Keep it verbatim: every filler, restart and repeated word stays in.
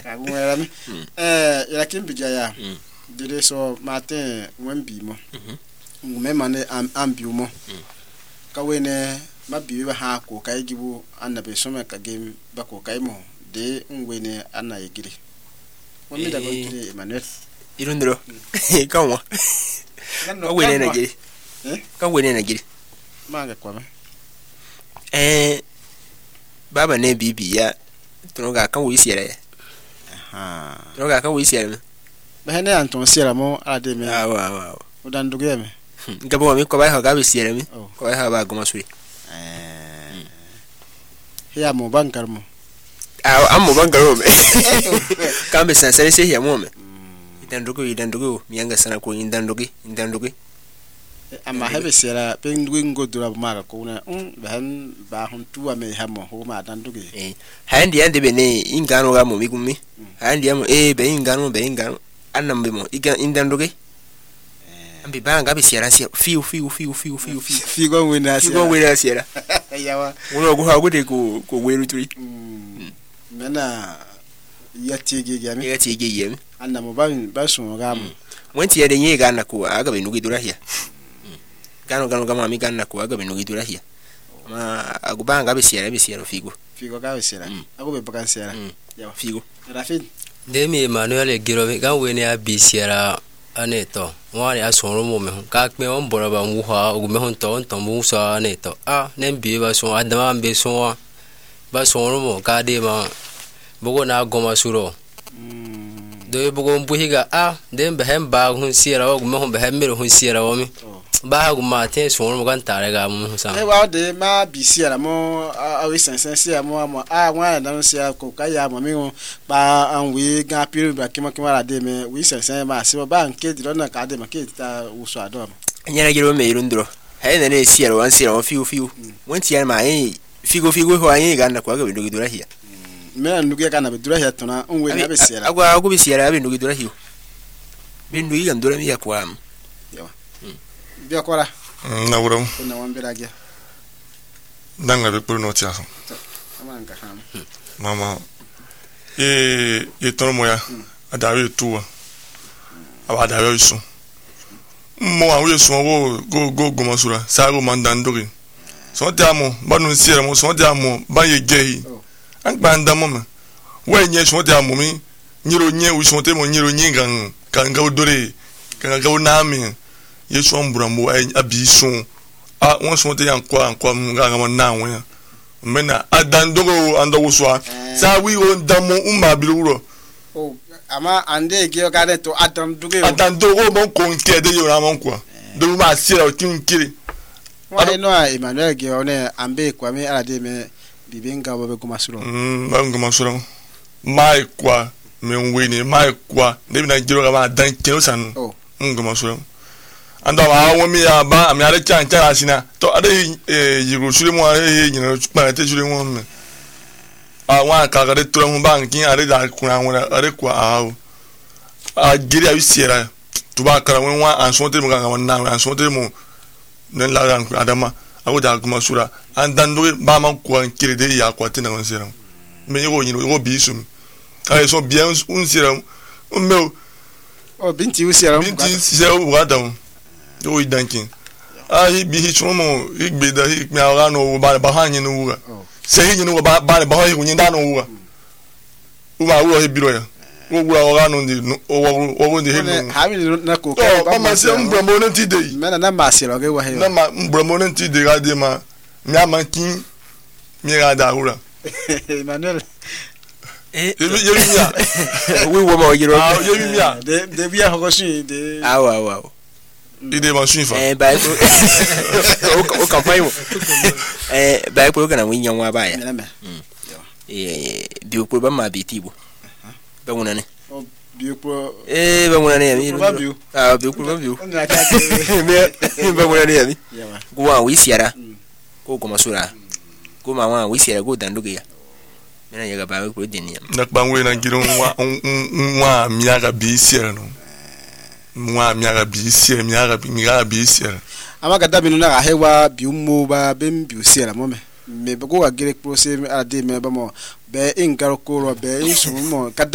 Kagwera mi. Eh, ila kimbija ya. Dede so matin wembi mo. Ngume mane am ambi mo. Kawene mabi ba ha ko kai gibu annabe so me ka game ba ko kai mo de ngwene anna yigiri. Wami da gotire Emmanuel. Irundro. Kawa. Kawene na giri. Eh? Kawene na giri. Manga kwa me. Eh baba ne bibi ya tunoga kan wo siere. Aha. Tunoga kan wo siere. Behene anton siere mo ade me. Ah wa wa. Odan duge me. Ngabo mi ko ba ha ga be siere mi. Ko ha ba goma suri. Eh. Ya mo bankar mo. Ah ammo bankar mo. Kambe sansare se ya mo me. Idandugo idandugo miyanga sana ko indandugo indandugo. Amma hebe sera pendugo ngodura mara ko na um ban ba hun tuwa me hamo ho ma dandugo. Eh. Handi ande be ne ingano ga mo migumi. Handi am eh be ingano be ingano annambe mo iga indandugo. Ambi banga be sera sia fiu fiu fiu fiu fiu fiu. Figo wena sia. Figo wena sia. Yawa. Uno go ha go de ko ko weru turi. Mena yatigi yami. Yatigi yami. Anna mo ba ba so ga mo. Wenti ya de nyega na ko aga be nugi dura hia. Gano gano gama mi ganna ko aga be nugi dura hia. Ma agubanga be sera be sera figo. Figo ga be sera. Ago be bakan sera. Yawa figo. Rafid. Demi Emmanuel giro ga wene ya bi sera aneto. Wani asoro mo me ka me on bora ba wuha ogu me hon to to mu sa aneto. Ah nem bi ba so adama be so ba so mo ka de ma bogo na goma suro. Do bogo mbuhiga ah dem be hem ba hun sira ogu me hon be hem me hun sira o mi. Ba gu ma te so mo kan tare ga mu sa. E wa de ma bi sira mo a we sensen sira mo mo ah wa na sira ko ka ya mo mi ba an we ga piru ba kima kima de me we sensen ma se ba nke di na ka de ma ke ta uso ado ma. Nyara giro me irundro. Hai na ne sira wan sira o fiu fiu. Wenti ya ma eh figo figo ho anyi ga na ko ga be ndugi dura hia. Me ndugi ga na be dura hia tona onwe na be sira. Agwa agu be sira be ndugi dura hio. Be ndugi ga ndura mi ya kwa am. Yawa. Bia kwara. Na wuro. Na wambira gya. Danga be puru no tiaso. Amanga ham. Mama. E e tono moya. Adawe tuwa. Aba adawe su. Mo awe su wo go go go masura. Sago mandandori. So diamo, ba no sira mo so diamo ba ye gei. An banda mo me. We nye so diamo mi. Nyiro nye u so te mo nyiro nye gan kan ga odore. Kan ga na mi. Yesu amburambo abiso a won so te yankwa ankwa nga nga na won mena adandogo andogo so sa wi o damo umma biluro o ama ande ge ga de to adandogo adandogo mon ko nke de yo na mon kwa do ma sira o kinkiri wa no Emmanuel ge one ambe kwa me ala de me bibenga bobe kuma suro mm ba ngoma suro mai kwa me nweni mai kwa de bi na jiro ga ma dan kero sanu ngoma suro ando ma won mi aba ami are chan chan asina to ade eh yiru sure mo are nyina pa te sure mo me a wa ka ga de tura mo ban kin are da kuna wona are kwa a a giri ayu sira to ba kara won wa an so te mo ga na an so te mo nen la ran adama awu da kuma sura an dan do ba man ko an kire de ya kwa te na won sira me yo nyino yo bi sum ay so bien un sira o me o binti u sira binti sira wa da o idankin ah hi bi hi chomo igbe da hi mi ara no ba ba han yin no wa se hi yin no ba ba ba hi yin da no wa u ba wo hi biro ya wo wo ara no ndi o wo wo ndi hi no ha mi na ko ka ba ma se mbro mo no ti de me na na ma se ro ge wa he na ma mbro mo no ti de ga de ma mi ama kin mi ga da hura Emmanuel eh ye ye mi ya we wo ma yiro ah ye mi ya de de bia ho ko shi de ah wa wa ide ma sun fa eh ba ko o ka fayo eh ba ko kana winya wa ba ya eh bi ko ba ma bi tibo ba wona ne o bi ko eh ba wona ne mi ah bi ko ba bi me ba wona ne mi ko wa wi siara ko ko masura ko ma wa wi siara ko danduga ya mena yaga ba ko denia na bangwe na giro wa wa mi aga bi siara no mwa miaga bi sie miaga bi miaga bi sie ama kada binu na hewa bi ummo ba bem bi sie la mo me me go ga gere pro se ala de me ba mo be in gar ko ro be in su mo kada